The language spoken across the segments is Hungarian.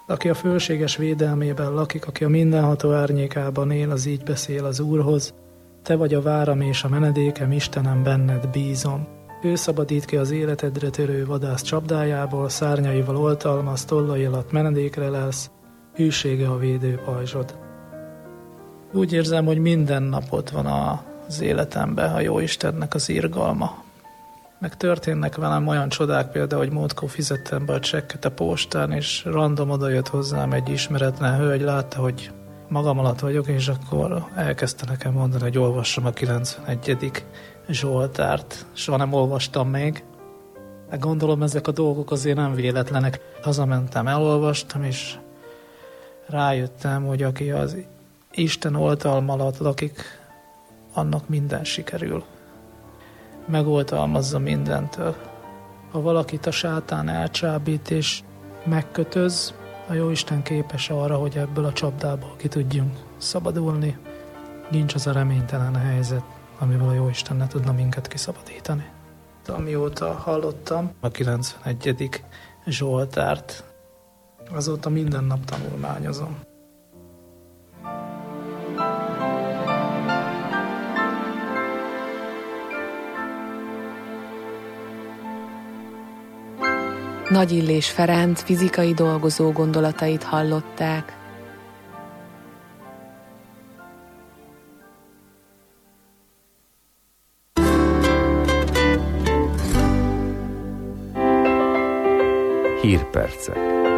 Aki a fölséges védelmében lakik, aki a mindenható árnyékában él, az így beszél az Úrhoz: te vagy a váram és a menedékem, Istenem, benned bízom. Ő szabadít ki az életedre törő vadász csapdájából, szárnyaival oltalmaz, tollai alatt menedékre lelsz, hűsége a védőpajzsod. Úgy érzem, hogy minden nap ott van az életemben a Jóistennek az irgalma. Meg történnek velem olyan csodák, például, hogy múltkor fizettem be a csekket a postán, és random odajött hozzám egy ismeretlen hölgy, látta, hogy magam alatt vagyok, és akkor elkezdte nekem mondani, hogy olvassam a 91. Zsoltárt. Soha nem olvastam még. De gondolom, ezek a dolgok azért nem véletlenek. Hazamentem, elolvastam, és rájöttem, hogy aki az Isten oltalma alatt lakik, annak minden sikerül. Megoltalmazza mindentől. Ha valakit a sátán elcsábít és megkötöz, a Jóisten képes arra, hogy ebből a csapdából ki tudjunk szabadulni. Nincs az a reménytelen helyzet, amivel a Jóisten ne tudna minket kiszabadítani. Amióta hallottam a 91. Zsoltárt, azóta minden nap tanulmányozom. Nagy Illés Ferenc fizikai dolgozó gondolatait hallották. Hírpercek.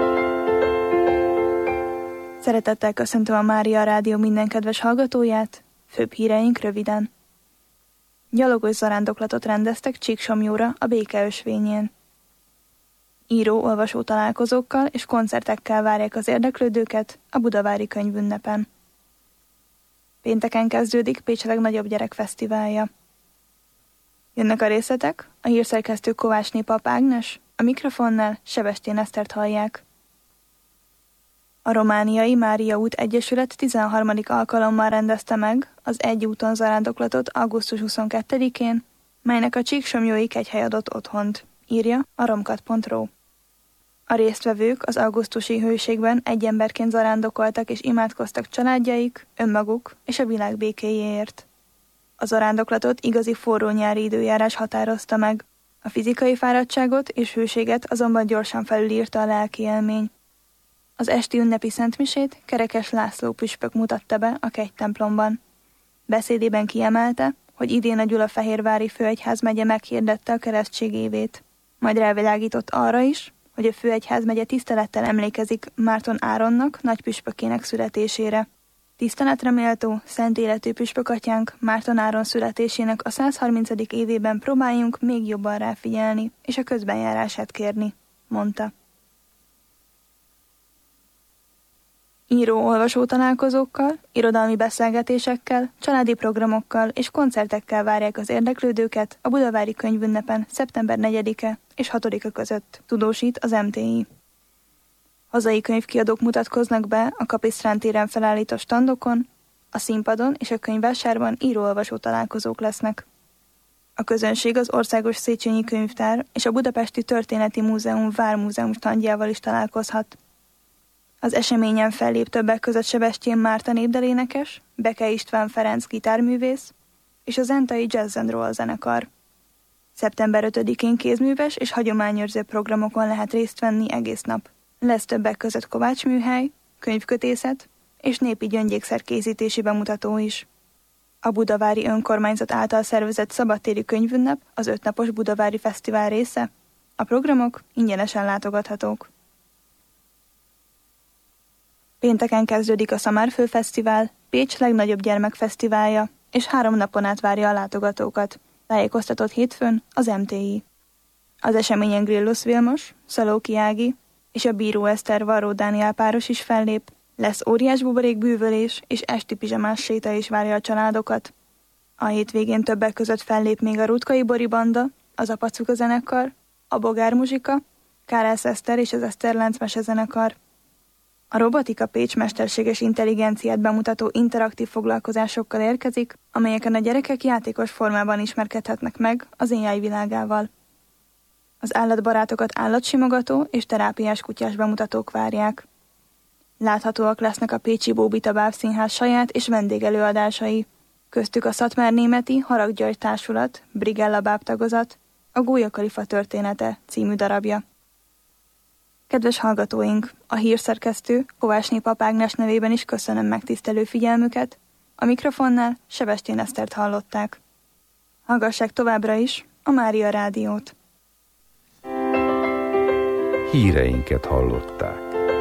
Szeretettel köszöntöm a Mária Rádió minden kedves hallgatóját, főbb híreink röviden. Gyalogos zarándoklatot rendeztek Csíksomlyóra a békeösvényén. Író-olvasó találkozókkal és koncertekkel várják az érdeklődőket a Budavári Könyvünnepen. Pénteken kezdődik Pécs legnagyobb gyerekfesztiválja. Jönnek a részletek, a hírszerkesztő Kovácsné Pap Ágnes, a mikrofonnál Sebestyén Esztert hallják. A Romániai Mária út Egyesület 13. alkalommal rendezte meg az Egy úton zarándoklatot augusztus 22-én, melynek a csíksomlyói kegyhely adott otthont, írja a romkat.ru. A résztvevők az augusztusi hőségben egy emberként zarándokoltak és imádkoztak családjaik, önmaguk és a világ békéjéért. A zarándoklatot igazi forró nyári időjárás határozta meg, a fizikai fáradtságot és hőséget azonban gyorsan felülírta a lelki élmény. Az esti ünnepi szentmisét Kerekes László püspök mutatta be a kegytemplomban. Beszédében kiemelte, hogy idén a Gyulafehérvári főegyházmegye meghirdette a keresztség évét. Majd rávilágított arra is, hogy a főegyházmegye tisztelettel emlékezik Márton Áronnak, nagypüspökének születésére. Tiszteletre méltó, szent életű püspökatyánk Márton Áron születésének a 130. évében próbáljunk még jobban ráfigyelni, és a közbenjárását kérni, mondta. Író-olvasó találkozókkal, irodalmi beszélgetésekkel, családi programokkal és koncertekkel várják az érdeklődőket a Budavári Könyvünnepen szeptember 4-e és 6-a között, tudósít az MTI. Hazai könyvkiadók mutatkoznak be a Kapisztrán téren felállított standokon, a színpadon és a könyvvásárban író-olvasó találkozók lesznek. A közönség az Országos Széchenyi Könyvtár és a Budapesti Történeti Múzeum Vármúzeum standjával is találkozhat. Az eseményen fellép többek között Sebestyén Márta népdalénekes, Beke István Ferenc gitárművész és a Zentai Jazz and Roll zenekar. Szeptember 5-én kézműves és hagyományőrző programokon lehet részt venni egész nap. Lesz többek között kovácsműhely, könyvkötészet és népi gyöngyékszer készítési bemutató is. A Budavári Önkormányzat által szervezett szabadtéri könyvünnep az 5 napos Budavári Fesztivál része. A programok ingyenesen látogathatók. Pénteken kezdődik a Szamárföldfesztivál, Pécs legnagyobb gyermekfesztiválja, és 3 napon át várja a látogatókat, tájékoztatott hétfőn az MTI. Az eseményen Grillos Vilmos, Szalóki Ági és a Bíró Eszter Varró Dániel páros is fellép, lesz óriás buborékbűvölés és esti pizsamás séta is várja a családokat. A hétvégén többek között fellép még a Rutkai Bori Banda, az Apacuka zenekar, a Bogár Muzsika, Kárász Eszter és az Eszterlánc mesezenekar. A Robotika Pécs mesterséges intelligenciát bemutató interaktív foglalkozásokkal érkezik, amelyeken a gyerekek játékos formában ismerkedhetnek meg az AI világával. Az állatbarátokat állatsimogató és terápiás kutyás bemutatók várják. Láthatóak lesznek a pécsi Bóbita Bábszínház saját és vendégelőadásai, köztük a Szatmár Németi Harag György Társulat, Brigella bábtagozat, a Gólya Kalifa története című darabja. Kedves hallgatóink, a hírszerkesztő Kovácsné Pap Ágnes nevében is köszönöm megtisztelő figyelmüket, a mikrofonnál Sebestyén Esztert hallották. Hallgassák továbbra is a Mária Rádiót. Híreinket hallották.